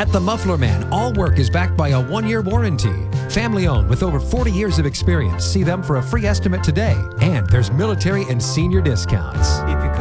At the Muffler Man, all work is backed by a 1-year warranty. Family owned with over 40 years of experience. See them for a free estimate today. And there's military and senior discounts. If you